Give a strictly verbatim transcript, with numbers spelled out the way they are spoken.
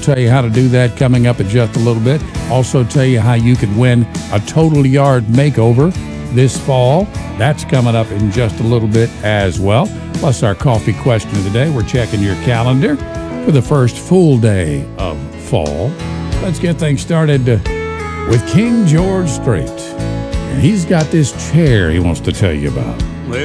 tell you how to do that coming up in just a little bit. Also tell you how you can win a total yard makeover this fall. That's coming up in just a little bit as well. Plus our coffee question of the day. We're checking your calendar for the first full day of fall. Let's get things started uh, with King George Strait. And he's got this chair he wants to tell you about.